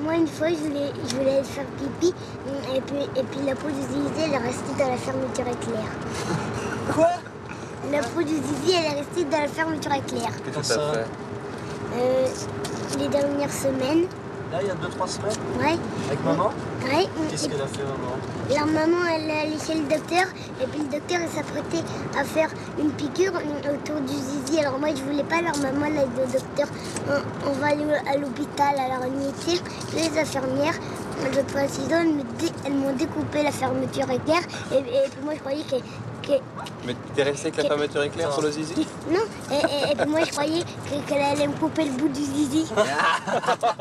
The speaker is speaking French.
moi une fois, je voulais aller faire pipi et puis la peau du zizi, elle est restée dans la fermeture éclair. Quoi? La peau du zizi, elle est restée dans la fermeture éclair. Qu'est-ce que ça fait? Les dernières semaines. Là, il y a 2-3 semaines? Ouais. Avec maman? Ouais. Qu'est-ce qu'elle a fait, maman? La maman, elle est allée chez le docteur et puis le docteur, il s'apprêtait à faire une piqûre autour du zizi. Alors moi, je voulais pas. Alors maman, elle a dit au docteur, on va aller à l'hôpital. Alors on y était. Les infirmières, l'autre fois, elles m'ont découpé la fermeture éclair et puis moi, je croyais que Mais t'es resté avec la fermeture éclair sur le zizi? non, et puis moi je croyais qu'elle allait me couper le bout du zizi.